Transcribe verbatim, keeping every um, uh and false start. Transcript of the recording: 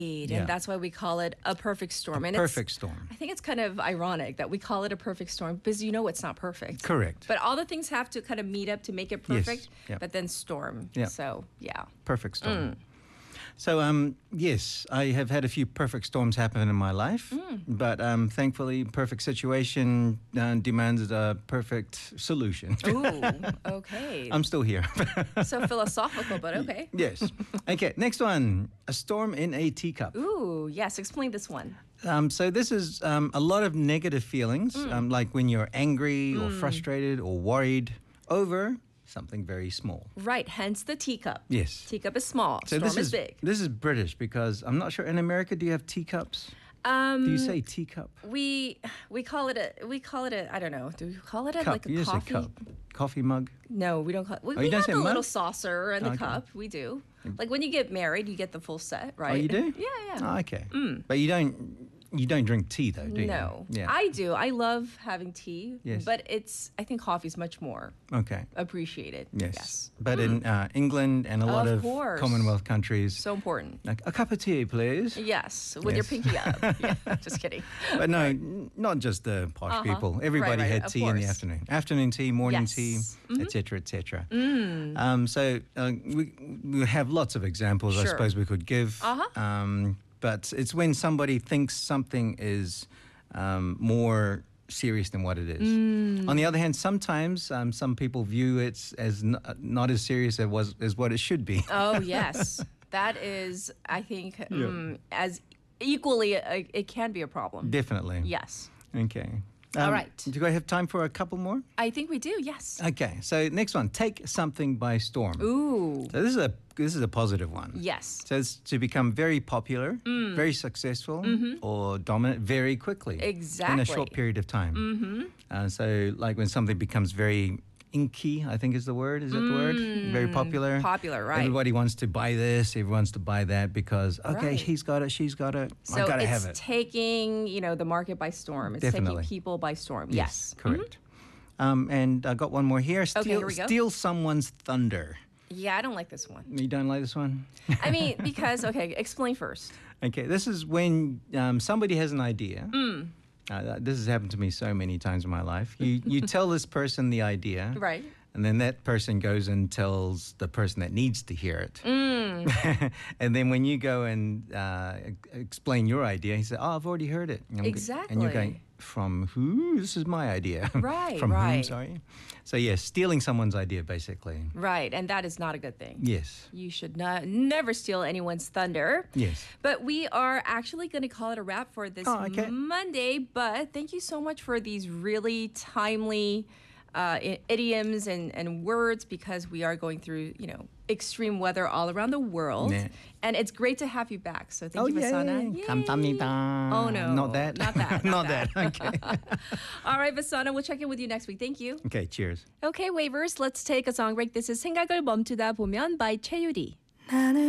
And Yeah. that's why we call it a perfect storm. A and perfect it's, storm. I think it's kind of ironic that we call it a perfect storm because you know it's not perfect. Correct. But all the things have to kind of meet up to make it perfect, Yes. Yep. but then storm. Yep. So, yeah. Perfect storm. Mm. So, um, yes, I have had a few perfect storms happen in my life, Mm. but um, thankfully, perfect situation uh, demands a perfect solution. Ooh, okay. I'm still here. So philosophical, but okay. Yes. Okay, next one. A storm in a teacup. Ooh, yes. Explain this one. Um, so this is um, a lot of negative feelings, Mm. um, like when you're angry or frustrated or worried over something very small. Right, hence the teacup. Yes. Teacup is small, So storm this is, is big. This is British because I'm not sure in America. Do you have teacups? Um, Do you say teacup? we we call it a we call it a I don't know. Do we call it a Cup. like a You just say coffee? cup. Coffee mug. No, we don't call it. We, Oh, we you don't have say the mug? little saucer and the Okay. cup. We do. Like when you get married, you get the full set, right? Oh, you do? Yeah, yeah. Oh, okay. But you don't. You don't drink tea though, do you? No, Yeah. I do. I love having tea. Yes. But it's I think coffee's much more Okay. appreciated. Yes. Yes. But in uh, England and a lot Of of course. Commonwealth countries, So important. like a cup of tea, please. Yes, with your Yes. pinky up. Yeah, just kidding. But no, n- not just the posh Uh-huh. people. Everybody Right, right, had of tea in the course. afternoon. Afternoon tea, morning Yes. tea, Mhm. et cetera, et cetera. Um, so uh, we, we have lots of examples, I Sure. suppose we could give. Uh-huh. Um, but it's when somebody thinks something is um, more serious than what it is. Mm. On the other hand, sometimes um, some people view it as n- not as serious as, was, as what it should be. Oh yes, that is. I think um, as equally, uh, it can be a problem. Definitely. Yes, Okay. All Um, right. Do you guys have time for a couple more? I think we do. Yes. Okay, so next one, take something by storm. Ooh. So this is a this is a positive one. Yes. So it's to become very popular, Mm. very successful, or dominant very quickly. In a Exactly. short period of time. Mm-hmm. Uh, so like when something becomes very inky, I think is the word. Is that the word? Very popular. Mm. Popular, right. Everybody wants to buy this. Everyone wants to buy that because okay, Right. he's got it, she's got it. So I gotta it's have it. taking you know the market by storm. It's Definitely. taking people by storm. Yes. correct. Um, and I got one more here. Steal, here we go. steal someone's thunder. Yeah, I don't like this one. You don't like this one? I mean, because okay, explain first. Okay, this is when um, somebody has an idea. Mm. Uh, this has happened to me so many times in my life. You you tell this person the idea, Right. and then that person goes and tells the person that needs to hear it. Mm. And then when you go and uh, e- explain your idea, he says, "Oh, I've already heard it." And I'm go- Exactly. And you're going, "From who? This is my idea." Right, From whom? right. Sorry. So yes, stealing someone's idea, basically. Right, and that is not a good thing. Yes. You should not never steal anyone's thunder. Yes. But we are actually going to call it a wrap for this Oh, okay. Monday. But thank you so much for these really timely uh, i- idioms and, and words because we are going through, you know, extreme weather all around the world. Yeah. And it's great to have you back. So thank Oh, you, Vasana. yay. Yay. 감사합니다. Oh, no. Not that. Not that. Not Not that. that. Okay. All right, Vasana, we'll check in with you next week. Thank you. Okay, cheers. Okay, Wavers, let's take a song break. This is 생각을 멈추다 보면 by 최유리.